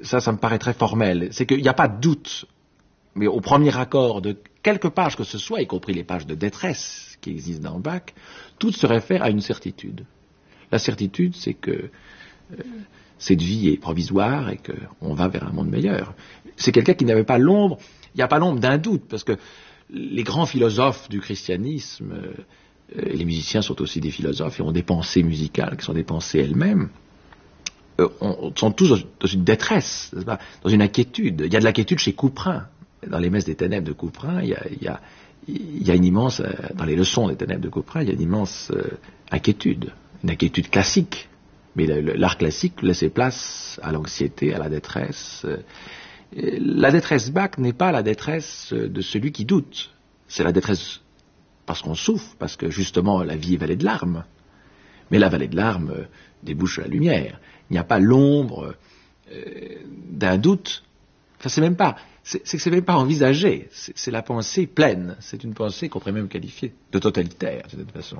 ça me paraît très formel, c'est qu'il n'y a pas de doute, mais au premier accord de quelques pages que ce soit, y compris les pages de détresse qui existent dans Bach, tout se réfère à une certitude. La certitude, c'est que cette vie est provisoire et qu'on va vers un monde meilleur. C'est quelqu'un qui n'avait pas l'ombre, il n'y a pas l'ombre d'un doute, parce que les grands philosophes du christianisme, et les musiciens sont aussi des philosophes et ont des pensées musicales qui sont des pensées elles-mêmes, sont tous dans une détresse, dans une inquiétude. Il y a de l'inquiétude chez Couperin. Dans les messes des ténèbres de Couperin, il y a une immense, dans les leçons des ténèbres de Couperin, il y a une immense inquiétude, une inquiétude classique. Mais l'art classique laissait place à l'anxiété, à la détresse. La détresse Bach n'est pas la détresse de celui qui doute. C'est la détresse parce qu'on souffre, parce que justement la vie est vallée de larmes. Mais la vallée de larmes débouche la lumière. Il n'y a pas l'ombre d'un doute. Enfin, c'est même pas envisagé. C'est la pensée pleine. C'est une pensée qu'on pourrait même qualifier de totalitaire, de cette façon.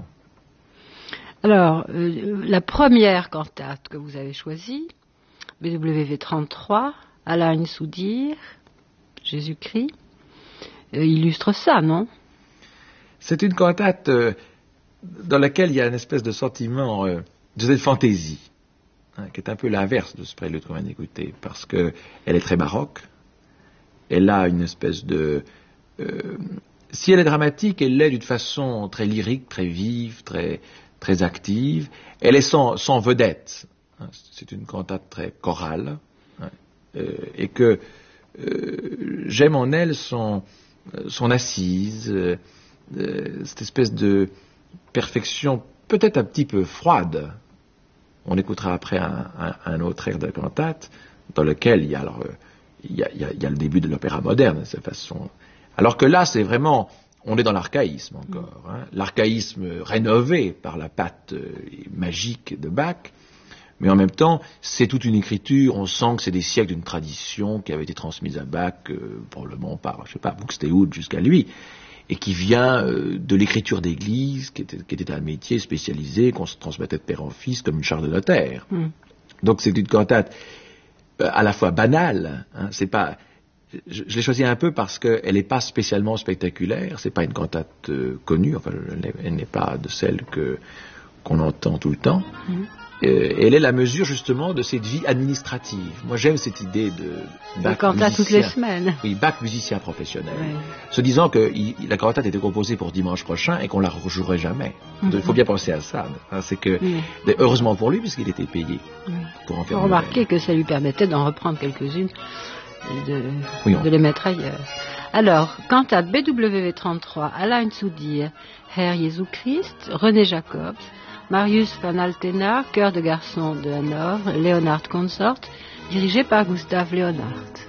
Alors, la première cantate que vous avez choisie, BWV 33, Allein zu dir, Jésus-Christ, illustre ça, non? C'est une cantate dans laquelle il y a une espèce de sentiment de cette fantaisie, qui est un peu l'inverse de ce prélude qu'on vient d'écouter, parce qu'elle est très baroque, elle a une espèce de... si elle est dramatique, elle l'est d'une façon très lyrique, très vive, très active. Elle est sans vedette. C'est une cantate très chorale, et que j'aime en elle son assise, cette espèce de perfection peut-être un petit peu froide. On écoutera après un autre air de cantate dans lequel il y a le début de l'opéra moderne de cette façon. Alors que là, c'est vraiment, on est dans l'archaïsme encore, l'archaïsme rénové par la patte magique de Bach, mais en même temps, c'est toute une écriture, on sent que c'est des siècles d'une tradition qui avait été transmise à Bach, probablement par, Buxtehude jusqu'à lui, et qui vient de l'écriture d'église, qui était un métier spécialisé, qu'on se transmettait de père en fils, comme une charge de notaire. Donc c'est une cantate à la fois banale, c'est pas... Je l'ai choisie un peu parce qu'elle n'est pas spécialement spectaculaire, c'est pas une cantate connue, enfin elle n'est pas de celle qu'on entend tout le temps. Elle est la mesure justement de cette vie administrative. Moi j'aime cette idée de Bach cantate toutes les semaines. Oui, Bach musicien professionnel. Oui. Se disant que la cantate était composée pour dimanche prochain et qu'on la rejouerait jamais. Il faut bien penser à ça. C'est que heureusement pour lui puisqu'il était payé pour en faire. Remarquez que ça lui permettait d'en reprendre quelques-unes. De les mettre ailleurs. Alors, quant à BWV 33, Allein zu dir, Herr Jesu Christ, René Jacobs, Marius van Altena, Chœur de garçons de Hanovre, Leonard Consort, dirigé par Gustav Leonhardt.